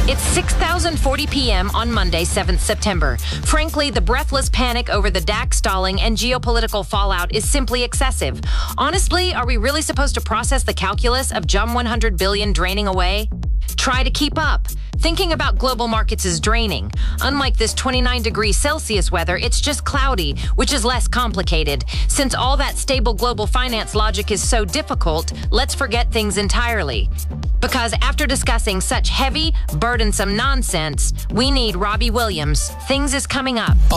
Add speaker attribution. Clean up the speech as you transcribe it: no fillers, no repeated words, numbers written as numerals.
Speaker 1: It's 6:40 p.m. on Monday, 7th September. Frankly, the breathless panic over the DAX stalling and geopolitical fallout is simply excessive. Honestly, are we really supposed to process the calculus of JUM 100 billion draining away? Try to keep up. Thinking about global markets is draining. Unlike this 29 degrees Celsius weather, it's just cloudy, which is less complicated. Since all that stable global finance logic is so difficult, let's forget things entirely. Because after discussing such heavy, burdensome nonsense, we need Robbie Williams. Things is coming up.